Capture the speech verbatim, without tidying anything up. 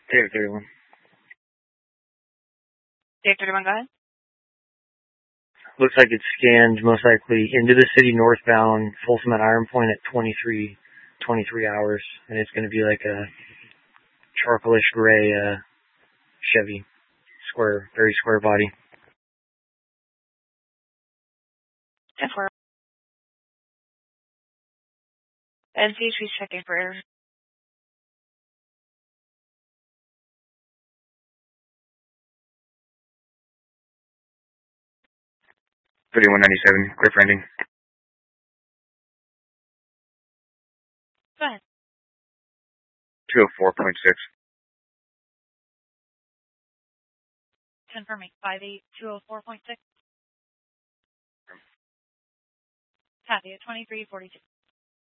Dave thirty-one. Dave thirty-one, go ahead. Looks like it's scanned most likely into the city northbound, Folsom at Iron Point at twenty-three, twenty-three hours, and it's going to be like a charcoalish gray uh, Chevy, square, very square body. ten four. And C H P's checking for error. thirty-one ninety-seven, clear for ending. Go ahead. two oh four point six. Confirming. five eight two oh four point six. Copy at twenty-three forty-two.